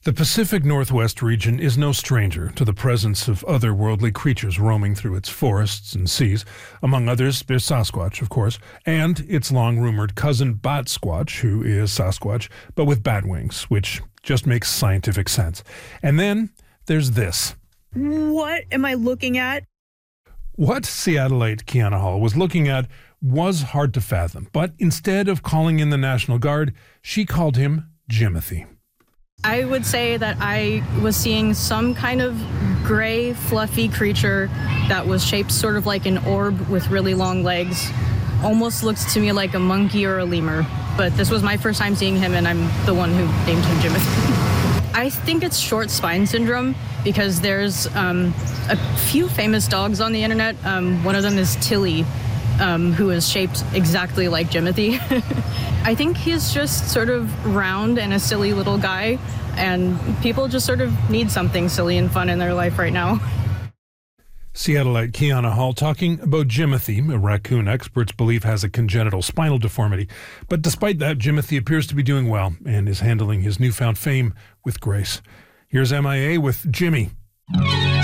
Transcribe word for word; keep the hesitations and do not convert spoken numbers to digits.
The Pacific Northwest region is no stranger to the presence of otherworldly creatures roaming through its forests and seas. Among others, there's Sasquatch, of course, and its long-rumored cousin Bat-Squatch, who is Sasquatch, but with bat wings, which just makes scientific sense. And then there's this. What am I looking at? What Seattleite Kiana Hall was looking at was hard to fathom, but instead of calling in the National Guard, she called him Jimothy. I would say that I was seeing some kind of gray, fluffy creature that was shaped sort of like an orb with really long legs. Almost looks to me like a monkey or a lemur. But this was my first time seeing him, and I'm the one who named him Jimothy. I think it's short spine syndrome because there's um, a few famous dogs on the internet. Um, one of them is Tilly, um, who is shaped exactly like Jimothy. I think he's just sort of round and a silly little guy, and people just sort of need something silly and fun in their life right now. Seattleite Kiana Hall talking about Jimothy, a raccoon experts believe has a congenital spinal deformity. But despite that, Jimothy appears to be doing well and is handling his newfound fame with grace. Here's M I A with Jimmy.